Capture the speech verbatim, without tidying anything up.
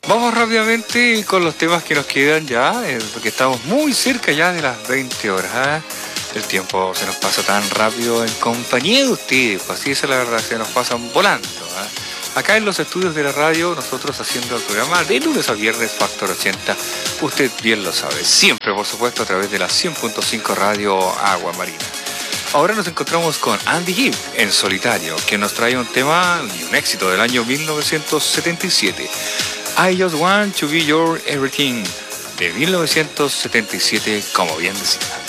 Vamos rápidamente con los temas que nos quedan ya, eh, porque estamos muy cerca ya de las veinte horas. ¿eh? El tiempo se nos pasa tan rápido en compañía de ustedes, pues así es la verdad, se nos pasan volando. ¿eh? Acá en los estudios de la radio, nosotros haciendo el programa de lunes a viernes, Factor ochenta, usted bien lo sabe, siempre por supuesto a través de la cien punto cinco Radio Agua Marina. Ahora nos encontramos con Andy Gibb en solitario, que nos trae un tema y un éxito del año mil novecientos setenta y siete. I Just Want to Be Your Everything, de mil novecientos setenta y siete, como bien decía.